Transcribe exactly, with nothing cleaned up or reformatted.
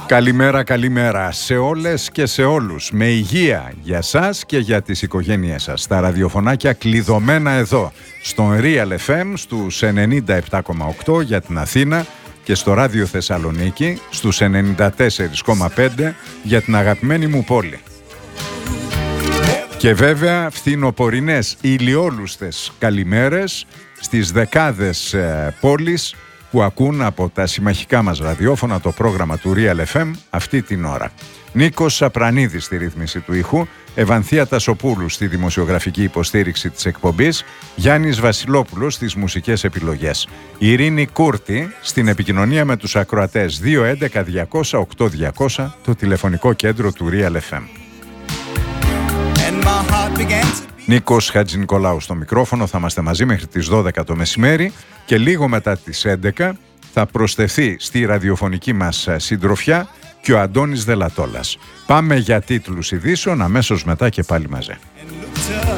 Καλημέρα, καλημέρα σε όλες και σε όλους. Με υγεία για σας και για τις οικογένειές σας. Τα ραδιοφωνάκια κλειδωμένα εδώ, στον Real εφ εμ στους ενενήντα επτά κόμμα οκτώ για την Αθήνα και στο Ράδιο Θεσσαλονίκη στους ενενήντα τέσσερα κόμμα πέντε για την αγαπημένη μου πόλη. Και βέβαια φθινοπορεινές ηλιόλουστες καλημέρες στις δεκάδες ε, πόλεις που ακούν από τα συμμαχικά μας ραδιόφωνα το πρόγραμμα του Real εφ εμ αυτή την ώρα. Νίκος Σαπρανίδης στη ρύθμιση του ήχου, Ευανθία Τασοπούλου στη δημοσιογραφική υποστήριξη της εκπομπής, Γιάννης Βασιλόπουλος στις μουσικές επιλογές, Ειρήνη Κούρτη στην επικοινωνία με τους ακροατές δύο έντεκα διακόσια οκτώ διακόσια, το τηλεφωνικό κέντρο του Real εφ εμ. Νίκος Χατζηνικολάου στο μικρόφωνο, θα είμαστε μαζί μέχρι τις δώδεκα το μεσημέρι και λίγο μετά τις έντεκα θα προσθεθεί στη ραδιοφωνική μας συντροφιά και ο Αντώνης Δελατόλας. Πάμε για τίτλους ειδήσεων αμέσως μετά και πάλι μαζί.